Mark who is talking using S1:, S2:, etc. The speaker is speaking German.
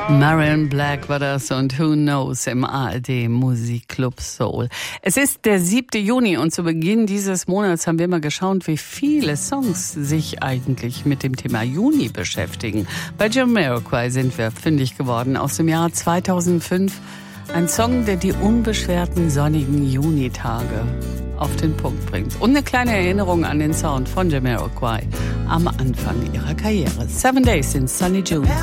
S1: Marion Black war das und Who Knows im ARD Musikclub Soul. Es ist der 7. Juni und zu Beginn dieses Monats haben wir mal geschaut, wie viele Songs sich eigentlich mit dem Thema Juni beschäftigen. Bei Jamiroquai sind wir fündig geworden aus dem Jahr 2005. Ein Song, der die unbeschwerten sonnigen Junitage auf den Punkt bringt. Und eine kleine Erinnerung an den Sound von Jamiroquai am Anfang ihrer Karriere. 7 Days in Sunny June.